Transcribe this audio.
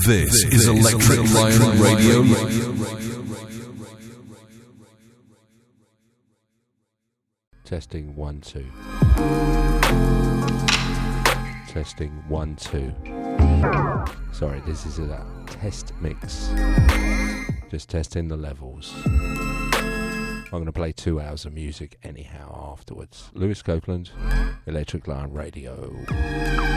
This is Electric Lion Radio. Testing 1 2. Testing 1 2. Sorry, this is a test mix. Just testing the levels. I'm going to play 2 hours of music anyhow afterwards. Lewis Copeland, Electric Lion Radio.